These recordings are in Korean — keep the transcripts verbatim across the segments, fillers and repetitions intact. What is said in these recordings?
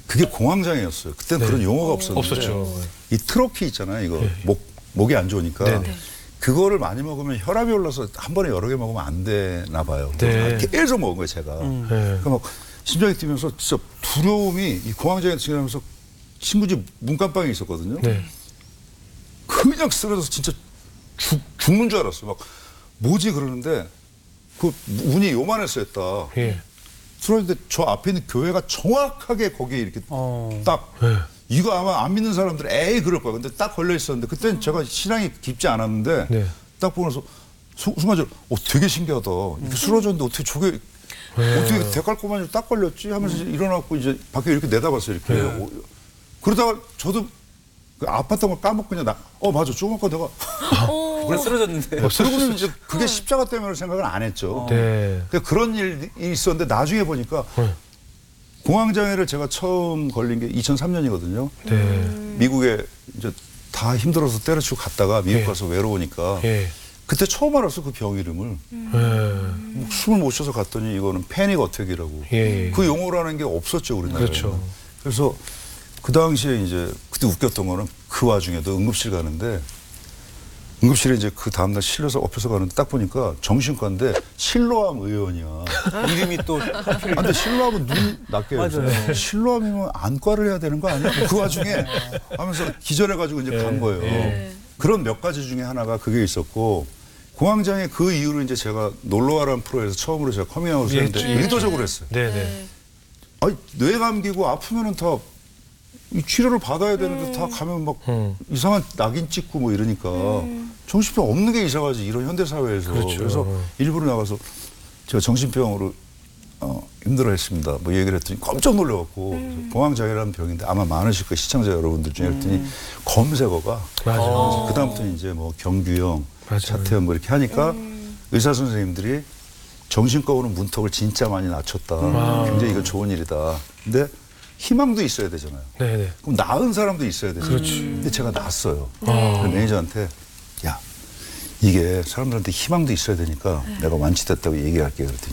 그게 공황장애였어요. 그때는 네. 그런 용어가 없었는데 없었죠. 이 트로피 있잖아요. 이거 네. 목 목이 안 좋으니까 네, 네. 그거를 많이 먹으면 혈압이 올라서 한 번에 여러 개 먹으면 안 되나 봐요. 네. 계속 먹은 거예요, 제가. 네. 그러니까 막 심장이 뛰면서 진짜 두려움이 이 공황장애 지나면서 친구 집 문간방에 있었거든요. 네. 그냥 쓰러져서 진짜 죽, 죽는 줄 알았어요. 막 뭐지 그러는데 그 운이 요만했어요, 딱. 예. 쓰러졌는데 저 앞에 있는 교회가 정확하게 거기에 이렇게 어. 딱 네. 이거 아마 안 믿는 사람들은 에이 그럴 거야. 근데 딱 걸려 있었는데 그때는 제가 신앙이 깊지 않았는데 네. 딱 보면서 수- 순간적으로 어 되게 신기하다. 이렇게 쓰러졌는데 어떻게 저게 어떻게 데칼코마니로 딱 걸렸지 하면서 이제 일어났고 이제 밖에 이렇게 내다봤어요. 이렇게. 네. 어, 그러다가 저도 그 아팠던 걸 까먹고 그냥 나, 어 맞아 조금 아까 내가 원래 쓰러졌는데. 그러고는 이제 그게 십자가 때문에 생각을 안 했죠. 네. 그러니까 그런 일이 있었는데 나중에 보니까 네. 공황장애를 제가 처음 걸린 게 이천삼 년이거든요. 네. 미국에 이제 다 힘들어서 때려치고 갔다가 미국 예. 가서 외로우니까 예. 그때 처음 알았어 그 병 이름을. 예. 숨을 못 쉬어서 갔더니 이거는 패닉 어택이라고. 예. 그 용어라는 게 없었죠 우리나라에. 그렇죠. 그래서 그 당시에 이제 그때 웃겼던 거는 그 와중에도 응급실 가는데 응급실에 이제 그 다음날 실려서 엎혀서 가는데 딱 보니까 정신과인데 실로암 의원이야. 이름이 또 아, 근데 실로암은 눈 낮게 해서 맞아요. 실로암이면 안과를 해야 되는 거 아니야? 그 와중에 하면서 기절해가지고 이제 간 거예요. 예. 그런 몇 가지 중에 하나가 그게 있었고 공황장애 그 이후로 이제 제가 놀러와라는 프로에서 처음으로 제가 커밍아웃을 예, 했는데 예. 의도적으로 했어요. 네네. 아니 뇌감기고 아프면은 다 이 치료를 받아야 되는데 다 가면 막 음. 이상한 낙인 찍고 뭐 이러니까 정신병 없는 게 이상하지 이런 현대 사회에서 그렇죠. 그래서 일부러 나가서 제가 정신병으로 어, 힘들어했습니다. 뭐 얘기를 했더니 깜짝 놀라갖고 음. 공황장애라는 병인데 아마 많으실 거예요 시청자 여러분들 중에 했더니 검색어가 맞아. 어. 그 다음부터는 이제 뭐 경규형, 맞아요. 차태현 뭐 이렇게 하니까 의사 선생님들이 정신과 오는 문턱을 진짜 많이 낮췄다. 아. 굉장히 이거 좋은 일이다. 근데 희망도 있어야 되잖아요. 네네. 그럼 나은 사람도 있어야 되잖아요. 그렇지. 근데 제가 났어요. 아. 그래서 매니저한테 야 이게 사람들한테 희망도 있어야 되니까 내가 완치됐다고 얘기할게 그랬더니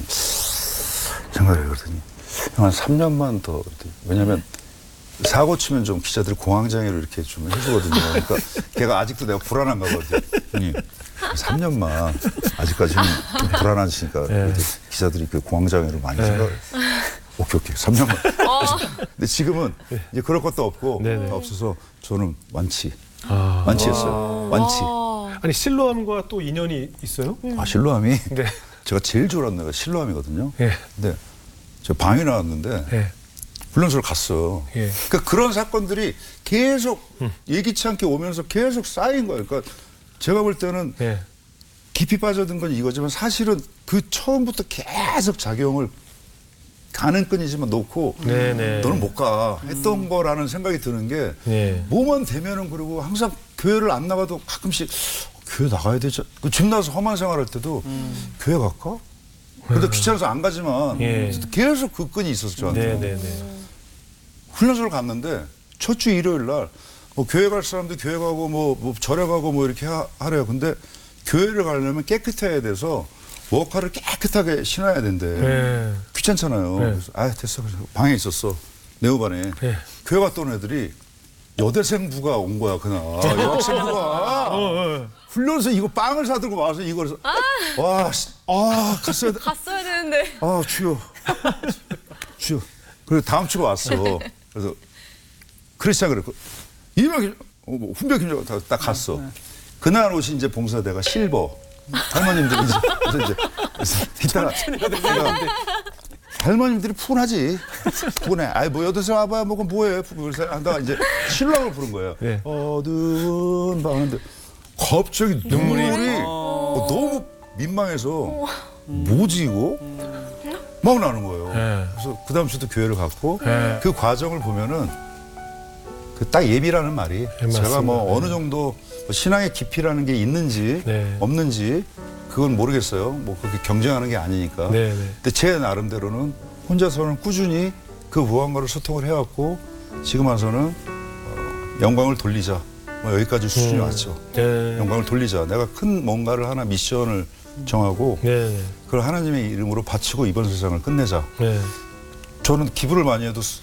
생각해 그랬더니 형 한 삼 년만 더 그랬더니 왜냐면 사고 치면 좀 기자들이 공황장애로 이렇게 좀 해주거든요. 그러니까 걔가 아직도 내가 불안한가 거든요. 형님 삼 년만 아직까지는 좀 불안하시니까 네. 기자들이 그 공황장애로 많이 네. 생각. 오케이 오케이 삼 년만. 근데 지금은 이제 그럴 것도 없고 네네. 다 없어서 저는 완치 아. 완치했어요. 완치. 아니 실로암과 또 인연이 있어요? 아 실로암이 네. 제가 제일 좋아하는 데가 실로암이거든요. 예. 근데 제가 방에 나왔는데 예. 훈련소를 갔어. 예. 그러니까 그런 사건들이 계속 예기치 않게 오면서 계속 쌓인 거예요. 그러니까 제가 볼 때는 예. 깊이 빠져든 건 이거지만 사실은 그 처음부터 계속 작용을 가는 끈이지만 놓고 네네. 너는 못 가 했던 거라는 생각이 드는 게 예. 뭐만 되면은 그리고 항상 교회를 안 나가도 가끔씩 어, 교회 나가야 되지. 그 집 나와서 험한 생활할 때도 교회 갈까? 근데 귀찮아서 안 가지만 예. 계속 그 끈이 있었어 저한테. 네네네. 훈련소를 갔는데 첫 주 일요일 날 뭐 교회 갈 사람도 교회 가고 뭐, 뭐 절에 가고 뭐 이렇게 하, 하래요. 근데 교회를 가려면 깨끗해야 돼서 워커를 깨끗하게 신어야 된대. 예. 귀찮잖아요. 네. 그래서 아 됐어. 그래서 방에 있었어. 네오반에. 예. 교회 갔다 온 애들이 여대생부가 온 거야 그날. 여학생부가. 어, 어. 훈련소 이거 빵을 사들고 와서 이걸 해서 와, 씨, 아 갔어야 돼. 갔어야 되는데. 아 주여 주여 그래서 다음 주가 왔어. 그래서 크리스찬 그랬고 이명 어, 뭐 훈병 김정 다, 딱 갔어. 그날 오신 이제 봉사대가 실버 할머님들이 이제 그래서 이제 그래서 이따가 내가 할머님들이 푼하지 푼해. 아이 뭐 여덟살 와봐야 뭐그 뭐해. 그래서 한다가 이제 신랑을 부른 거예요. 네. 어두운 밤 하는데 갑자기 눈물이 어, 너무 민망해서 뭐지 이거? 막 나는 거예요. 네. 그래서 그 다음 주도 교회를 갔고 네. 그 과정을 보면은 그 딱 예비라는 말이 네, 제가 뭐 맞습니다. 어느 정도 신앙의 깊이라는 게 있는지 네. 없는지 그건 모르겠어요. 뭐 그렇게 경쟁하는 게 아니니까. 네네. 근데 제 나름대로는 혼자서는 꾸준히 그 무언가를 소통을 해왔고 지금 와서는 어, 영광을 돌리자. 뭐 여기까지 수준이 음. 왔죠. 네. 영광을 돌리자. 내가 큰 뭔가를 하나 미션을 정하고 네네. 그걸 하나님의 이름으로 바치고 이번 세상을 끝내자. 네. 저는 기부를 많이 해도